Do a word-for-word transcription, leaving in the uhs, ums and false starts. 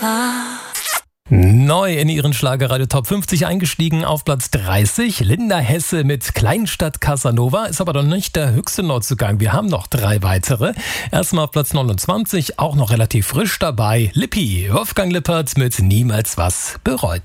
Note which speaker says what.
Speaker 1: war.
Speaker 2: Neu in ihren Schlagerradio Top fünfzig eingestiegen auf Platz dreißig. Linda Hesse mit Kleinstadt Casanova ist aber noch nicht der höchste Neuzugang. Wir haben noch drei weitere. Erstmal auf Platz neunundzwanzig, auch noch relativ frisch dabei. Lippi, Wolfgang Lippert mit Niemals was bereut.